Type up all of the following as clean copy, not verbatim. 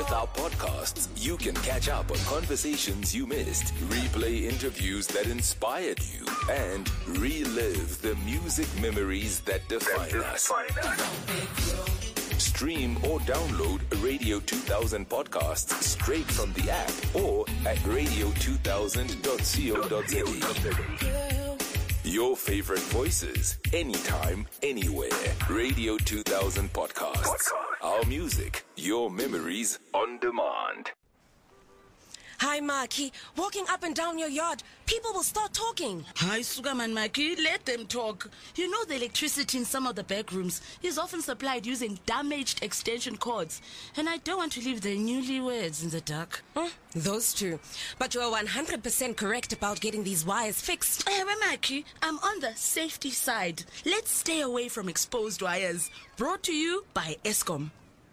With our podcasts, you can catch up on conversations you missed, replay interviews that inspired you, and relive the music memories that define us. Stream or download Radio 2000 podcasts straight from the app or at radio2000.co.za. Your favorite voices, anytime, anywhere. Radio 2000 podcasts. Our music, your memories on demand. Hi, Maki. Walking up and down your yard, people will start talking. Hi, Sugaman Maki. Let them talk. You know the electricity in some of the back rooms is often supplied using damaged extension cords. And I don't want to leave the newlyweds in the dark. Those two. But you're 100% correct about getting these wires fixed. Maki, I'm on the safety side. Let's stay away from exposed wires. Brought to you by Eskom.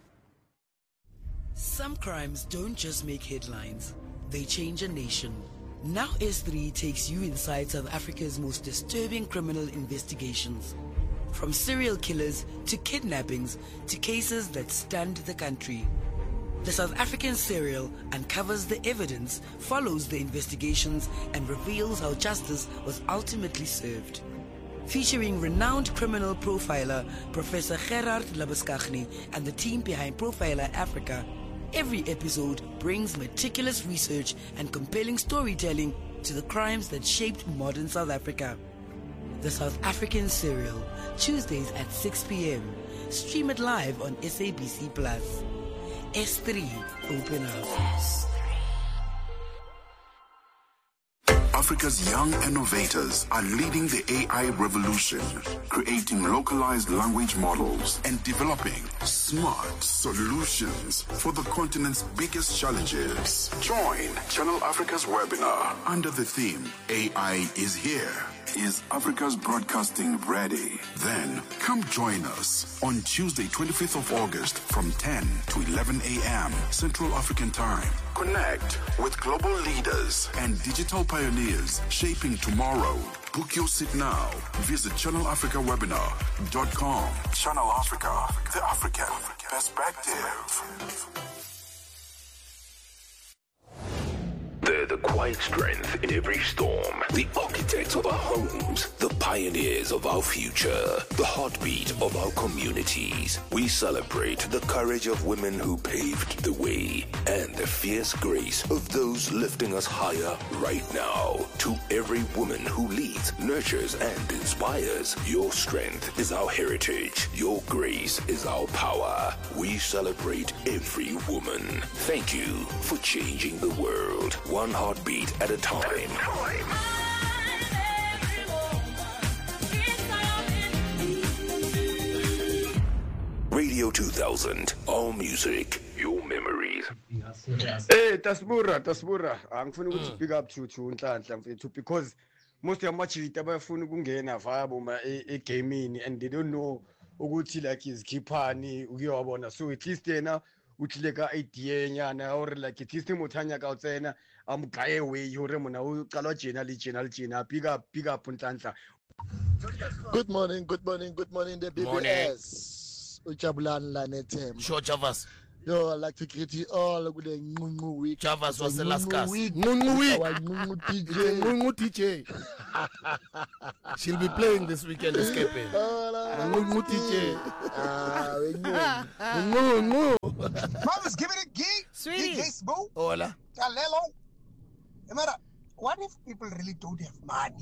Some crimes don't just make headlines. They change a nation. Now S3 takes you inside South Africa's most disturbing criminal investigations. From serial killers to kidnappings to cases that stunned the country. The South African serial uncovers the evidence, follows the investigations, and reveals how justice was ultimately served. Featuring renowned criminal profiler Professor Gerard Labuschagne and the team behind Profiler Africa, every episode brings meticulous research and compelling storytelling to the crimes that shaped modern South Africa. The South African Serial, Tuesdays at 6 p.m. Stream it live on SABC+. S3, open up. Africa's young innovators are leading the AI revolution, creating localized language models and developing smart solutions for the continent's biggest challenges. Join Channel Africa's webinar under the theme, AI is here. Is Africa's broadcasting ready? Then come join us on Tuesday, 25th of August from 10 to 11 a.m. Central African Time. Connect with global leaders and digital pioneers shaping tomorrow. Book your seat now. Visit channelafricawebinar.com. Channel Africa, the African perspective. They're the quiet strength in every storm, the architects of our homes, the pioneers of our future, the heartbeat of our communities. We celebrate the courage of women who paved the way and the fierce grace of those lifting us higher right now. To every woman who leads, nurtures, and inspires, your strength is our heritage. Your grace is our power. We celebrate every woman. Thank you for changing the world. One heartbeat at a time. Radio 2000, all music, your memories. Hey, Tasbura. Angifuna ukuthi big up to Nhlanhla mfethu because most yamachita bayafuna ukungena via boma egaming and they don't know ukuthi like izikhiphani ukuyobona, so at least yena utleka idea nyana or like at least mothanya ka utsena amgaye away hore mona o qalwa jena big up Nhlanhla. Good morning the BBS Ujabulani Lanethemba. Sure, Javas. Yo, I'd like to greet you all with a Ngungu week. Javas was the last cast. Ngungu DJ. She'll be playing this weekend, escaping. Ngungu DJ. Mama's giving it gig. Sweetie. Smooth. Hola. Hello. Emara, what if people really don't have money?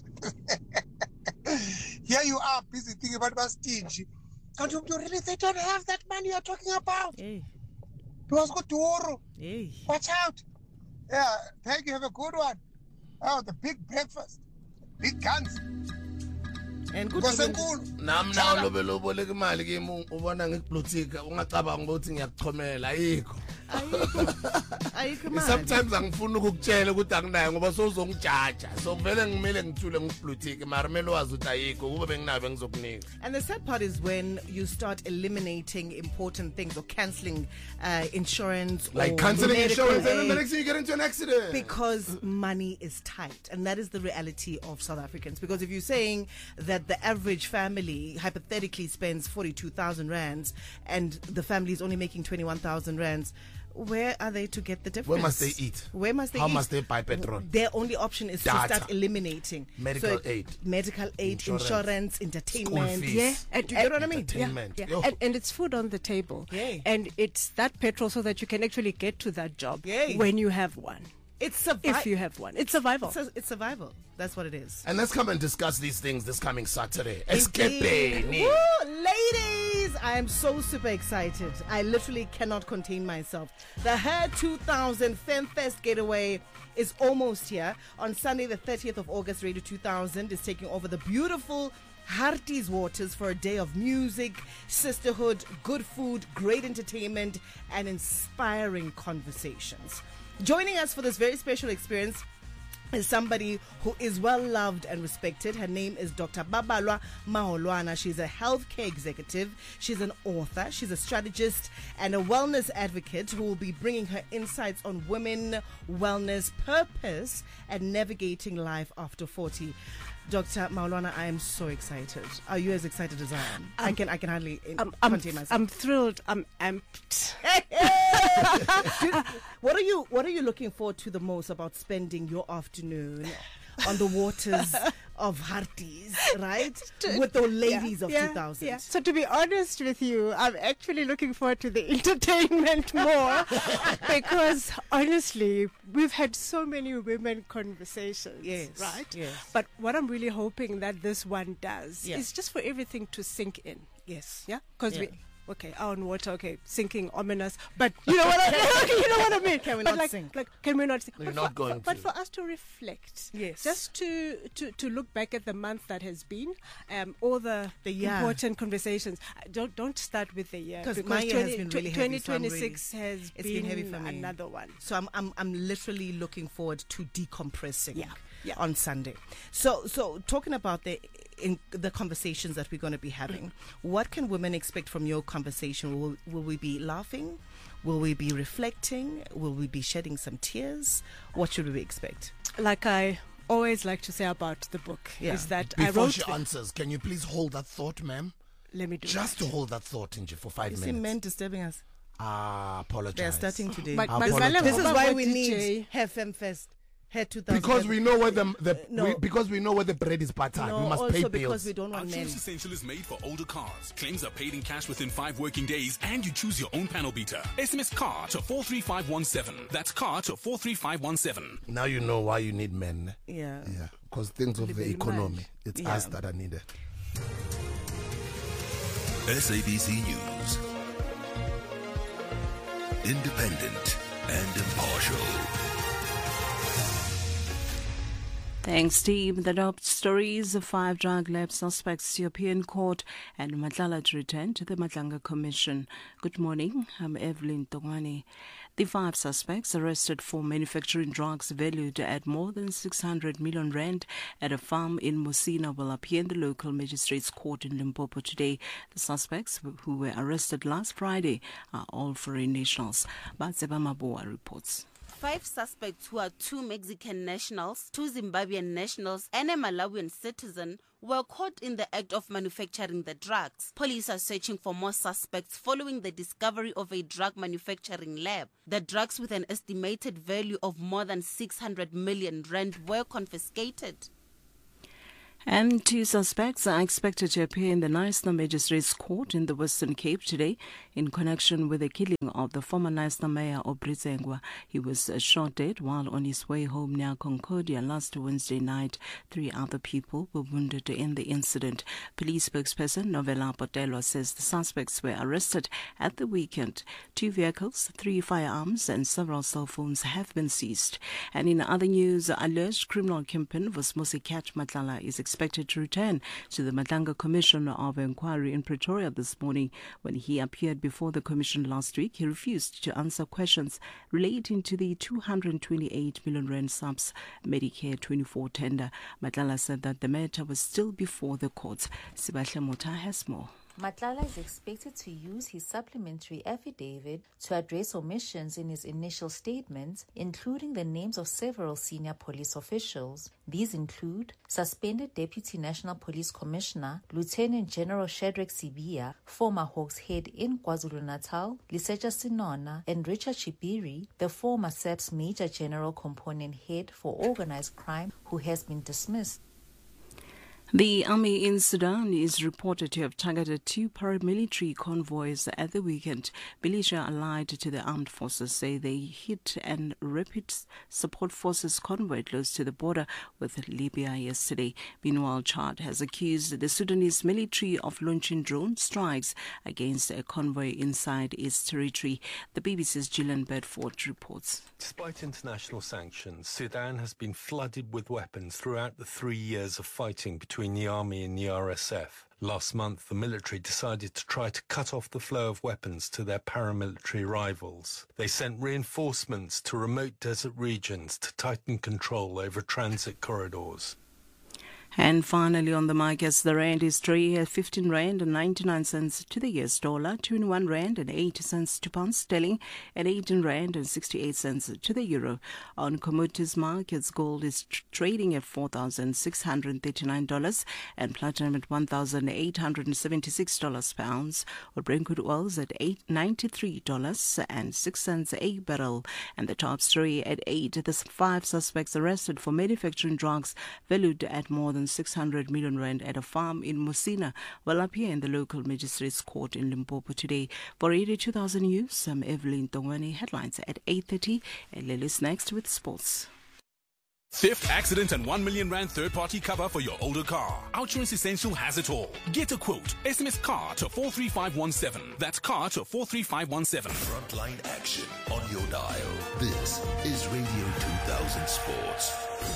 Here you are busy thinking about prestige. And you really they don't have that money you're talking about. Hey. You must go to Oro. Hey. Watch out. Yeah, thank you. Have a good one. Oh, the big breakfast. Big guns. And good Nam now lobo leke imali kimi ubona ngikublutika ungacabanga ukuthi ngiyakuchomela ayikho. Sometimes angifuna ukukutshela ukuthi anginayo ngoba sozongijaja. So vele ngimele ngithule ngiblutika mara mele wazi ukuthi ayikho kube benginabe ngizokunika. And the sad part is when you start eliminating important things or cancelling insurance, like cancelling insurance and then the next thing you get into an accident. Because money is tight, and that is the reality of South Africans. Because if you're saying that that the average family hypothetically spends 42,000 rands and the family is only making 21,000 rands, where are they to get the difference? Where must they eat? Where must they How eat? must they buy petrol? Their only option is Data. to start eliminating Medical aid. Medical aid, insurance, entertainment. fees. Yeah, Do you know what I mean? Entertainment. Yeah. Yo. And it's food on the table. Yeah. And it's that petrol so that you can actually get to that job Yeah. when you have one. It's survival. If you have one. It's survival. It's survival. That's what it is. And let's come and discuss these things this coming Saturday. Indeed. Escapeni. Woo, ladies, I am so super excited. I literally cannot contain myself. The Her 2000 FemFest Getaway is almost here. On Sunday, the 30th of August, Radio 2000 is taking over the beautiful Harties Waters for a day of music, sisterhood, good food, great entertainment, and inspiring conversations. Joining us for this very special experience is somebody who is well loved and respected. Her name is Dr. Babalwa Maholwana. She's a healthcare executive. She's an author. She's a strategist and a wellness advocate who will be bringing her insights on women, wellness, purpose, and navigating life after 40. Dr. Maholwana, I am so excited. Are you as excited as I am? I can hardly contain myself. I'm thrilled. I'm amped. What are you looking forward to the most about spending your afternoon on the waters of Harties, right? With the ladies of 2000. Yeah. So to be honest with you, I'm actually looking forward to the entertainment more because honestly, we've had so many women conversations, Yes, right? yes. But what I'm really hoping that this one does is just for everything to sink in. Yes. Yeah, because okay, on water, okay, sinking, ominous, but you know what I mean? You know what I mean? Can we But not sink? Can we not sink? We're But not for, going But to. for us to reflect, Yes. just to look back at the month that has been, all the year. important conversations. Don't start with the year 'Cause my year has been really heavy, so I'm 2026 has it's been heavy for me. another one. So I'm literally looking forward to decompressing Yeah. on Sunday. So talking about the conversations that we're going to be having, what can women expect from your conversation? Will we be laughing? Will we be reflecting? Will we be shedding some tears? What should we expect? Like I always like to say about the book is that I Before wrote. she answers, can you please hold that thought, ma'am? Let me do Just that. to hold that thought, Nje, for 5 You see minutes. men disturbing us. Apologize. They are starting today. But Apologize. This is why we DJ. need Hair FemFest. Hair 2000. Because we know where No. because we know where the bread is buttered. No, we must also pay because bills. we don't want men. Choose Essential is made for older cars. Claims are paid in cash within 5 working days, and you choose your own panel beater. SMS car to 43517. That's car to 43517. Now you know why you need men. Yeah. Yeah, because things of the Very economy, much. it's Yeah. us that are needed. SABC News. Independent and impartial. Thanks, team. The top stories of 5 drug lab suspects to European Court and Matlala to return to the Matlanga Commission. Good morning. I'm Evelyn Tongani. The 5 suspects arrested for manufacturing drugs valued at more than 600 million rand at a farm in Musina will appear in the local magistrates court in Limpopo today. The suspects who were arrested last Friday are all foreign nationals. Batseba Maboa reports. 5 suspects, who are 2 Mexican nationals, 2 Zimbabwean nationals, and a Malawian citizen, were caught in the act of manufacturing the drugs. Police are searching for more suspects following the discovery of a drug manufacturing lab. The drugs, with an estimated value of more than 600 million rand, were confiscated. And 2 suspects are expected to appear in the Knysna Magistrates Court in the Western Cape today in connection with the killing of the former Knysna Mayor Aubrey Zengwa. He was shot dead while on his way home near Concordia last Wednesday night. 3 other people were wounded in the incident. Police spokesperson Novella Potelo says the suspects were arrested at the weekend. 2 vehicles, 3 firearms and several cell phones have been seized. And in other news, alleged criminal kingpin Vosmosi Catch Matlala is expected to return to the Matlanga Commission of Inquiry in Pretoria this morning. When he appeared before the commission last week, he refused to answer questions relating to the 228 million rand SAPS Medicare 24 tender. Matlala said that the matter was still before the courts. Sibahle Mota has more. Matlala is expected to use his supplementary affidavit to address omissions in his initial statement, including the names of several senior police officials. These include suspended Deputy National Police Commissioner Lieutenant General Shadrack Sibia, former Hawks head in KwaZulu-Natal, Liseja Sinona, and Richard Chibiri, the former SAPS Major General Component Head for Organized Crime, who has been dismissed. The army in Sudan is reported to have targeted 2 paramilitary convoys at the weekend. Militia allied to the armed forces say they hit an Rapid Support Forces convoy close to the border with Libya yesterday. Meanwhile, Chad has accused the Sudanese military of launching drone strikes against a convoy inside its territory. The BBC's Gillian Bedford reports. Despite international sanctions, Sudan has been flooded with weapons throughout the 3 years of fighting between the army and the RSF. Last month, the military decided to try to cut off the flow of weapons to their paramilitary rivals. They sent reinforcements to remote desert regions to tighten control over transit corridors. And finally on the markets, the rand is trading at 15 rand and 99 cents to the US dollar, 21 rand and 80 cents to pound sterling, and 18 rand and 68 cents to the euro. On commodities markets, gold is trading at $4,639 and platinum at $1,876 per ounce, while Brent crude oil is at $93.06 a barrel. And the top story at 8, the 5 suspects arrested for manufacturing drugs valued at more than 600 million rand at a farm in Musina will appear in the local magistrates court in Limpopo today. For 82,000 News, I'm Evelyn Tongwane. Headlines at 8:30, and Lily's next with sports. Theft, accident, and 1 million rand third-party cover for your older car. Outsurance Essential has it all. Get a quote. SMS CAR to 43517. That's CAR to 43517. Frontline action on your dial. This is Radio 2000 Sports.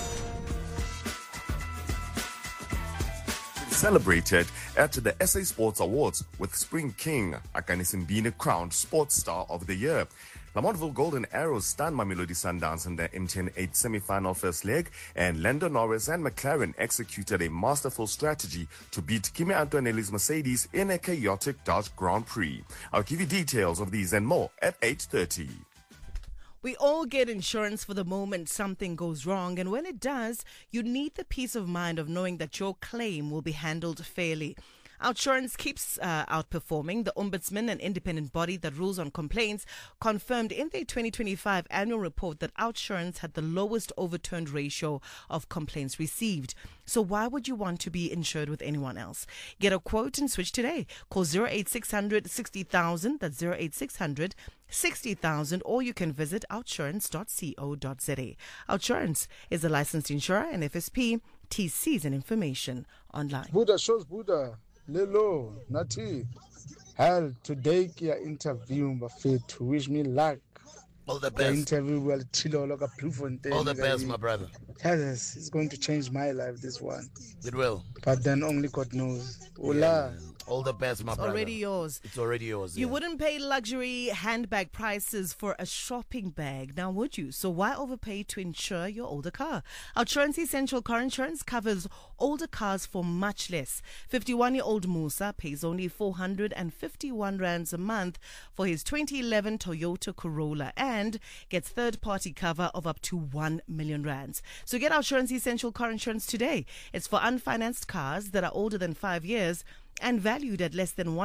Celebrated at the SA Sports Awards with Spring King Akani Simbine crowned Sports Star of the Year. Lamontville Golden Arrows stunned Mamelodi Sundowns in the MTN 8 semi-final first leg, and Lando Norris and McLaren executed a masterful strategy to beat Kimi Antonelli's Mercedes in a chaotic Dutch Grand Prix. I'll give you details of these and more at 8:30. We all get insurance for the moment something goes wrong, and when it does, you need the peace of mind of knowing that your claim will be handled fairly. Outsurance keeps outperforming. The Ombudsman, an independent body that rules on complaints, confirmed in their 2025 annual report that Outsurance had the lowest overturned ratio of complaints received. So why would you want to be insured with anyone else? Get a quote and switch today. Call 08600 60,000. That's 08600 60,000, or you can visit outsurance.co.za. Outsurance is a licensed insurer and FSP, TCs and information online. Buddha shows Buddha. Lelo, Nati. Hell, today kia interview mafet to wish me luck. All the The best. interview will chill like a proof on All the best, my brother. Yes, it's going to change my life, this one. It will. But then only God knows. Ola. All the best, my It's brother. already yours. It's already yours. You yeah. wouldn't pay luxury handbag prices for a shopping bag, now would you? So why overpay to insure your older car? Outsurance Essential Car Insurance covers older cars for much less. 51-year-old Musa pays only 451 rands a month for his 2011 Toyota Corolla and gets third-party cover of up to 1 million rands. So get Outsurance Essential Car Insurance today. It's for unfinanced cars that are older than 5 years and valued at less than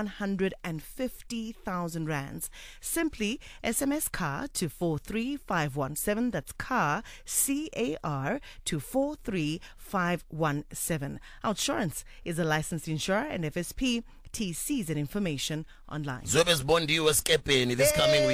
150,000 rands. Simply SMS CAR to 43517. That's CAR, C-A-R, to 43517. Outsurance is a licensed insurer and FSP, TCs and information online. Zobes Bondi was escaping this coming week.